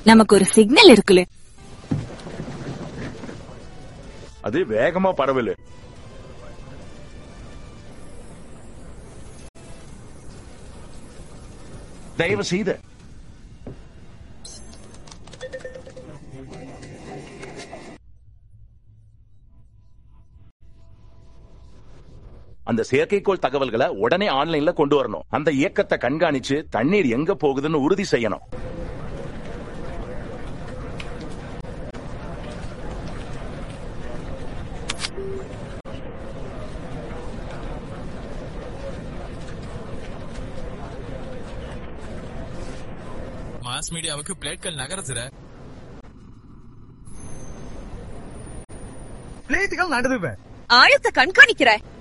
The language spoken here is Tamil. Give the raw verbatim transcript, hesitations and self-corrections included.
நமக்கு ஒரு சிக்னல் இருக்குல்ல, அது வேகமா பரவல. தயவு செய்து அந்த செயற்கைக்கோள் தகவல்களை உடனே ஆன்லைன்ல கொண்டு வரணும். அந்த இயக்கத்தை கண்காணிச்சு தண்ணீர் எங்க போகுதுன்னு உறுதி செய்யணும். மாஸ் மீடியாவுக்கு பிளேட்கள் நகருதுற. பிளேட்டுகள் நடுதுவே. ஆழத்தை கண்காணிக்கிற.